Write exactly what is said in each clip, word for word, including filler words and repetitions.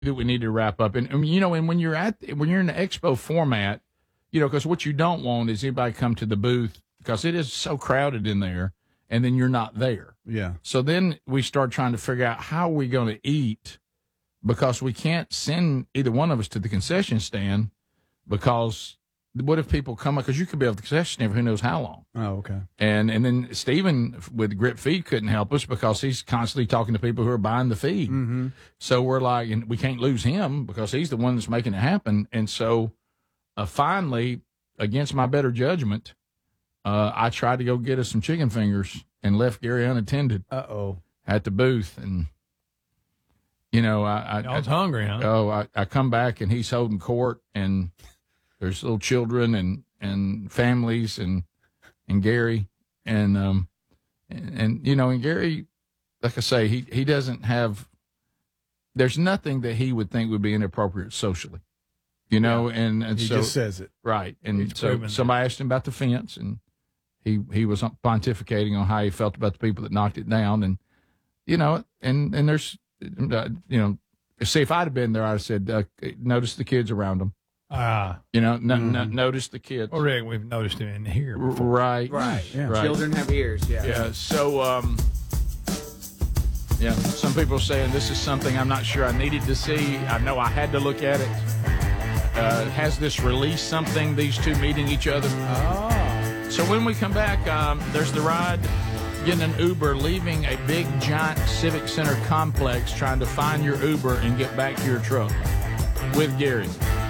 that we need to wrap up. And, and you know, and when you're at when you're in the expo format, you know, because what you don't want is anybody come to the booth because it is so crowded in there, and then you're not there. Yeah. So then we start trying to figure out how are we going to eat, because we can't send either one of us to the concession stand, because what if people come up, because you could be at the concession stand for who knows how long. Oh, okay. And and then Stephen with Grip Feed couldn't help us because he's constantly talking to people who are buying the feed. Mm-hmm. So we're like, and we can't lose him because he's the one that's making it happen. And so uh, finally, against my better judgment, uh, I tried to go get us some chicken fingers and left Gary unattended. Uh-oh. At the booth. And, you know, I, I, I was I hungry, huh? Oh, I, I come back and he's holding court, and there's little children and, and families and and Gary and um and, and you know and Gary, like I say, he he doesn't have. There's nothing that he would think would be inappropriate socially, you know. Yeah. And, and he so just says it right. And He's so somebody asked him about the fence, and he he was pontificating on how he felt about the people that knocked it down, and you know, and and there's uh, you know, see, if I'd have been there, I'd have said, uh, notice the kids around him. Ah, you know, n- mm-hmm. n- notice the kids. Well, Rick, we've noticed him in here before. Right, right. Yeah. right. Children have ears. Yeah. Yeah. So, um, yeah. Some people are saying this is something I'm not sure I needed to see. I know I had to look at it. Uh, has this released something? These two meeting each other. Oh. So when we come back, um, there's the ride. Getting an Uber, leaving a big, giant Civic Center complex, trying to find your Uber and get back to your truck with Gary.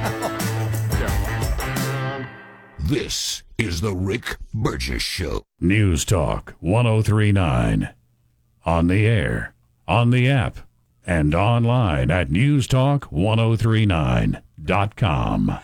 Yeah. This is the Rick Burgess Show. News Talk one oh three point nine. On the air, on the app, and online at news talk ten thirty-nine dot com.